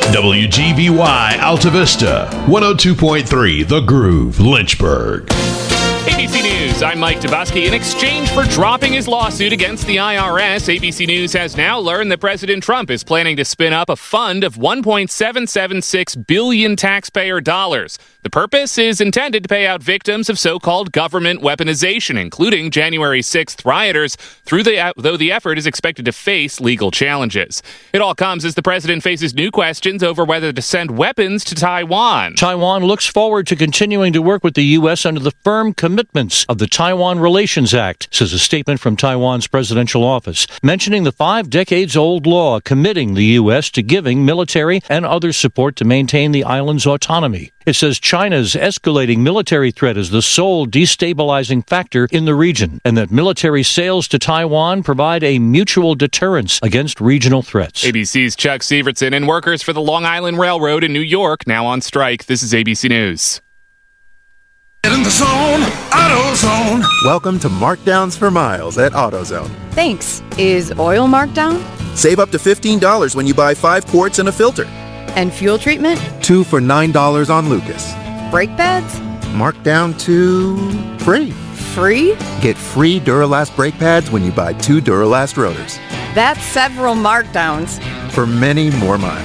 WGVY Alta Vista, 102.3 The Groove, Lynchburg. ABC News, I'm Mike Dubusky. In exchange for dropping his lawsuit against the IRS, ABC News has now learned that President Trump is planning to spin up a fund of $1.776 billion taxpayer dollars. The purpose is intended to pay out victims of so-called government weaponization, including January 6th rioters, though the effort is expected to face legal challenges. It all comes as the president faces new questions over whether to send weapons to Taiwan. Taiwan looks forward to continuing to work with the U.S. under the firm commitments of the Taiwan Relations Act, says a statement from Taiwan's presidential office, mentioning the 5-decades-old law committing the U.S. to giving military and other support to maintain the island's autonomy. It says China's escalating military threat is the sole destabilizing factor in the region, and that military sales to Taiwan provide a mutual deterrence against regional threats. ABC's Chuck Sievertson and workers for the Long Island Railroad in New York now on strike. This is ABC News. Get in the zone, AutoZone. Welcome to Markdowns for Miles at AutoZone. Thanks. Is oil marked down? Save up to $15 when you buy 5 quarts and a filter. And fuel treatment? 2 for $9 on Lucas. Brake pads? Marked down to free. Free? Get free Duralast brake pads when you buy 2 Duralast rotors. That's several markdowns. For many more miles.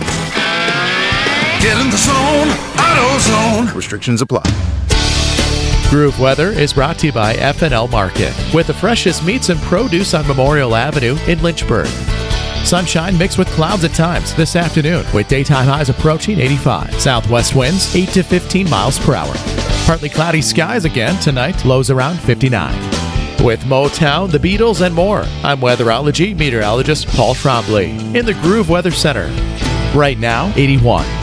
Get in the zone, AutoZone. Restrictions apply. Groove Weather is brought to you by F&L Market, with the freshest meats and produce on Memorial Avenue in Lynchburg. Sunshine mixed with clouds at times this afternoon, with daytime highs approaching 85. Southwest winds 8 to 15 miles per hour. Partly cloudy skies again tonight, lows around 59. With Motown, the Beatles, and more, I'm weatherology meteorologist Paul Trombley in the Groove Weather Center. Right now, 81.